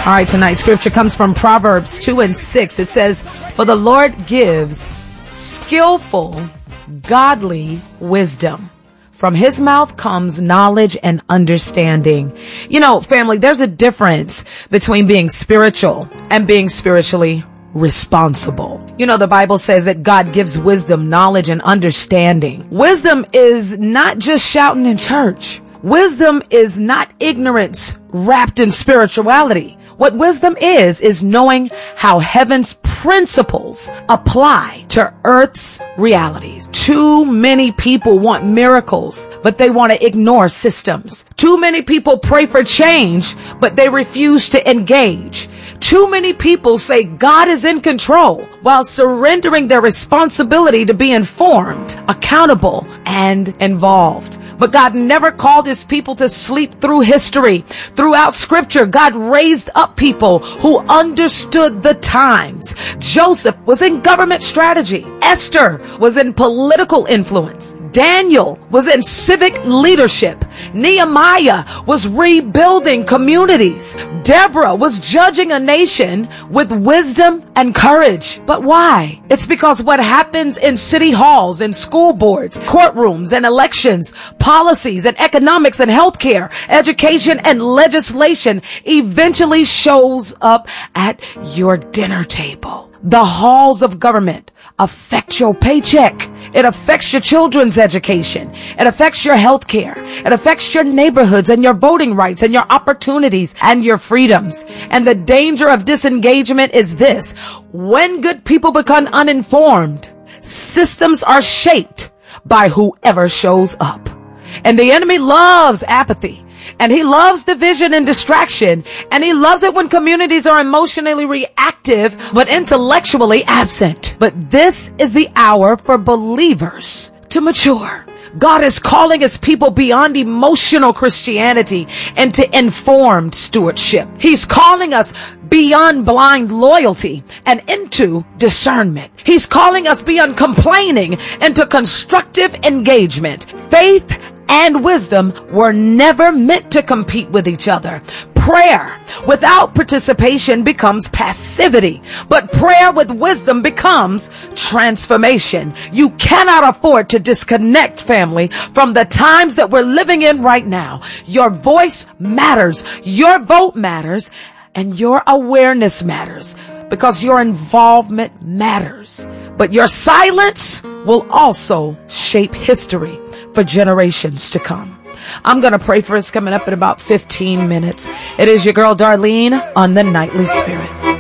All right, tonight's scripture comes from Proverbs 2:6. It says, "For the Lord gives skillful, godly wisdom. From his mouth comes knowledge and understanding." You know, family, there's a difference between being spiritual and being spiritually responsible. You know, the Bible says that God gives wisdom, knowledge, and understanding. Wisdom is not just shouting in church. Wisdom is not ignorance wrapped in spirituality. What wisdom is knowing how heaven's principles apply to earth's realities. Too many people want miracles, but they want to ignore systems. Too many people pray for change, but they refuse to engage. Too many people say God is in control while surrendering their responsibility to be informed, accountable, and involved. But God never called his people to sleep through history. Throughout scripture, God raised up people who understood the times. Joseph was in government strategy. Esther was in political influence. Daniel was in civic leadership. Nehemiah was rebuilding communities. Deborah was judging a nation with wisdom and courage. But why? It's because what happens in city halls and school boards, courtrooms and elections, policies and economics and healthcare, education and legislation eventually shows up at your dinner table. The halls of government affect your paycheck. It affects your children's education. It affects your health care. It affects your neighborhoods and your voting rights and your opportunities and your freedoms. And the danger of disengagement is this: when good people become uninformed, systems are shaped by whoever shows up. And the enemy loves apathy. And he loves division and distraction. And he loves it when communities are emotionally reactive, but intellectually absent. But this is the hour for believers to mature. God is calling his people beyond emotional Christianity into informed stewardship. He's calling us beyond blind loyalty and into discernment. He's calling us beyond complaining into constructive engagement. Faith and wisdom were never meant to compete with each other. Prayer without participation becomes passivity, but prayer with wisdom becomes transformation. You cannot afford to disconnect, family, from the times that we're living in right now. Your voice matters, your vote matters, and your awareness matters, because your involvement matters. But your silence will also shape history for generations to come. I'm going to pray for us coming up in about 15 minutes. It is your girl Darlene on the Nightly Spirit.